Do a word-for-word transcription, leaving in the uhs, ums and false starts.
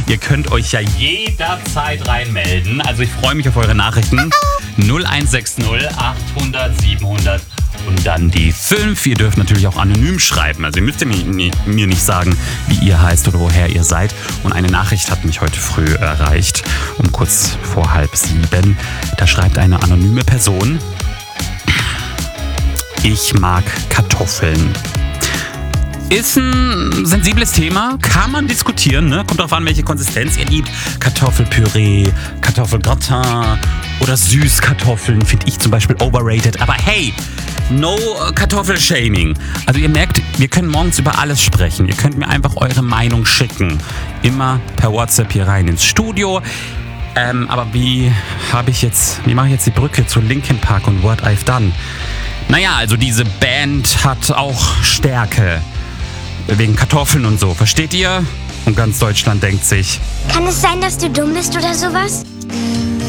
Ihr könnt euch ja jederzeit reinmelden. Also ich freue mich auf eure Nachrichten. null eins sechs null achthundert siebenhundert und dann die fünf. Ihr dürft natürlich auch anonym schreiben. Also ihr müsst mir nicht sagen, wie ihr heißt oder woher ihr seid. Und eine Nachricht hat mich heute früh erreicht, um kurz vor halb sieben. Da schreibt eine anonyme Person: Ich mag Kartoffeln. Ist ein sensibles Thema, kann man diskutieren, ne? Kommt drauf an, welche Konsistenz ihr liebt. Kartoffelpüree, Kartoffelgratin oder Süßkartoffeln finde ich zum Beispiel overrated. Aber hey, no Kartoffelshaming. Also ihr merkt, wir können morgens über alles sprechen. Ihr könnt mir einfach eure Meinung schicken. Immer per WhatsApp hier rein ins Studio. Ähm, aber wie habe ich jetzt, wie mache ich jetzt die Brücke zu Linkin Park und What I've Done? Naja, also diese Band hat auch Stärke. Wegen Kartoffeln und so, versteht ihr? Und ganz Deutschland denkt sich: Kann es sein, dass du dumm bist oder sowas?